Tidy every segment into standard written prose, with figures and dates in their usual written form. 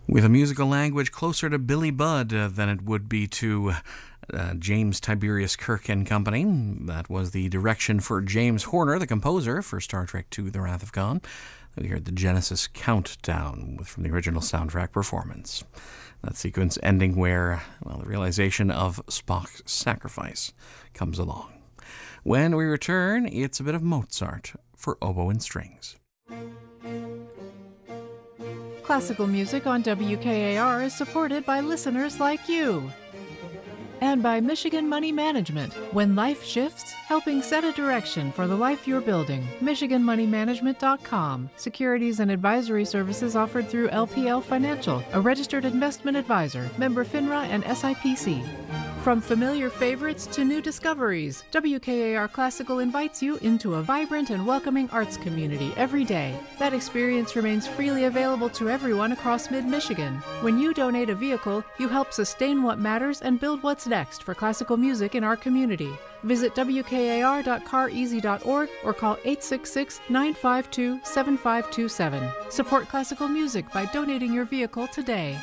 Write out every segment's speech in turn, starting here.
With a musical language closer to Billy Budd than it would be to James Tiberius Kirk and Company. That was the direction for James Horner, the composer for Star Trek II: The Wrath of Khan. We heard the Genesis Countdown from the original soundtrack performance. That sequence ending where, the realization of Spock's sacrifice comes along. When we return, it's a bit of Mozart for oboe and strings. Classical music on WKAR is supported by listeners like you. And by Michigan Money Management. When life shifts, helping set a direction for the life you're building. MichiganMoneyManagement.com. Securities and advisory services offered through LPL Financial, a registered investment advisor, member FINRA and SIPC. From familiar favorites to new discoveries, WKAR Classical invites you into a vibrant and welcoming arts community every day. That experience remains freely available to everyone across mid-Michigan. When you donate a vehicle, you help sustain what matters and build what's next for classical music in our community. Visit wkar.careasy.org or call 866-952-7527. Support classical music by donating your vehicle today.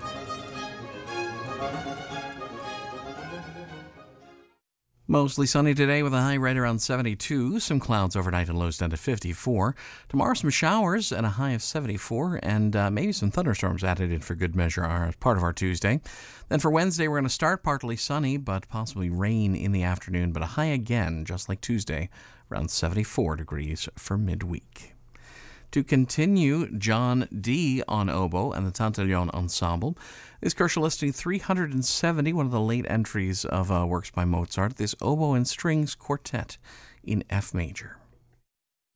Mostly sunny today with a high right around 72. Some clouds overnight and lows down to 54. Tomorrow some showers and a high of 74, and maybe some thunderstorms added in for good measure are part of our Tuesday. Then for Wednesday we're going to start partly sunny but possibly rain in the afternoon, but a high again just like Tuesday around 74 degrees for midweek. To continue, John D. on oboe and the Tantalion Ensemble. This Kershaw listing 370, one of the late entries of works by Mozart, this oboe and strings quartet in F major.